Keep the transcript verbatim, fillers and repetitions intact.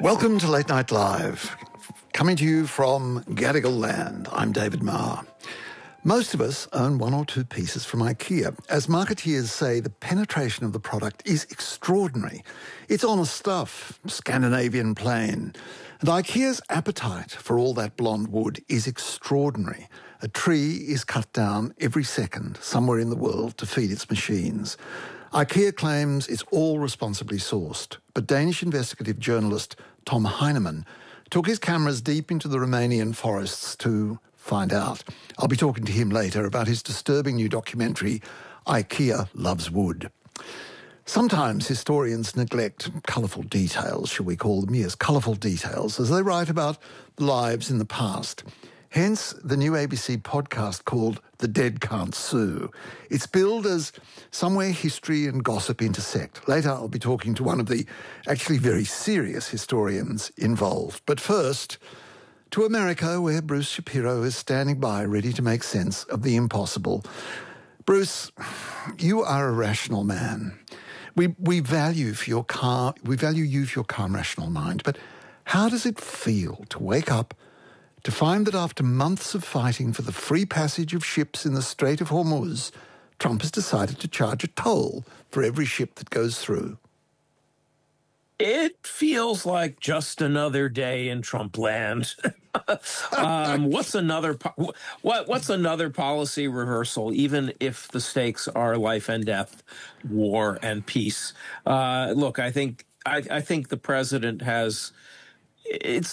Welcome to Late Night Live, coming to you from Gadigal land. I'm David Marr. Most of us own one or two pieces from IKEA. As marketeers say, the penetration of the product is extraordinary. It's honest stuff, Scandinavian plain. And IKEA's appetite for all that blonde wood is extraordinary. A tree is cut down every second somewhere in the world to feed its machines. IKEA claims it's all responsibly sourced, but Danish investigative journalist Tom Heinemann took his cameras deep into the Romanian forests to find out. I'll be talking to him later about his disturbing new documentary, IKEA Loves Wood. Sometimes historians neglect colourful details, shall we call them, yes, colourful details, as they write about lives in the past. Hence, the new A B C podcast called The Dead Can't Sue. It's billed as somewhere history and gossip intersect. Later, I'll be talking to one of the actually very serious historians involved. But first, to America, where Bruce Shapiro is standing by, ready to make sense of the impossible. Bruce, you are a rational man. We we value for your calm, we value you for your calm, rational mind. But how does it feel to wake up to find that after months of fighting for the free passage of ships in the Strait of Hormuz, Trump has decided to charge a toll for every ship that goes through? It feels like just another day in Trump land. um, what's another po- what What's another policy reversal? Even if the stakes are life and death, war and peace. Uh, look, I think I, I think the president has. It's